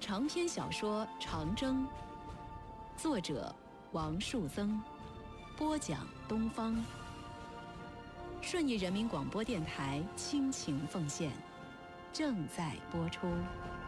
长篇小说《长征》，作者王树增，播讲东方。顺义人民广播电台倾情奉献，正在播出。